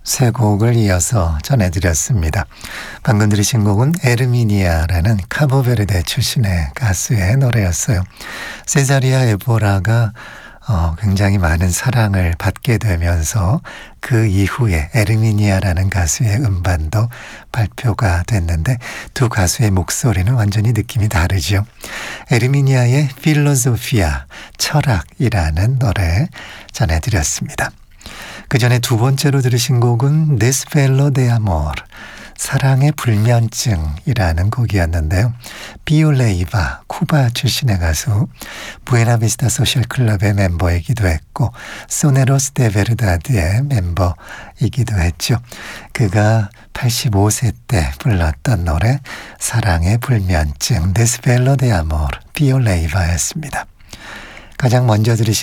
세 곡을 이어서 전해드렸습니다. 방금 들으신 곡은 에르미니아라는 카보베르데 출신의 가수의 노래였어요. 세자리아 에보라가 굉장히 많은 사랑을 받게 되면서 그 이후에 에르미니아라는 가수의 음반도 발표가 됐는데 두 가수의 목소리는 완전히 느낌이 다르죠. 에르미니아의 필로소피아, 철학이라는 노래 전해드렸습니다. 그 전에 두 번째로 들으신 곡은 Desvelo de Amor, 사랑의 불면증이라는 곡이었는데요. 비올레이바, 쿠바 출신의 가수, 부에나비스타 소셜클럽의 멤버이기도 했고 소네로스 데 베르다드의 멤버이기도 했죠. 그가 85세 때 불렀던 노래 사랑의 불면증, Desvelo de Amor, 비올레이바였습니다. 가장 먼저 들으신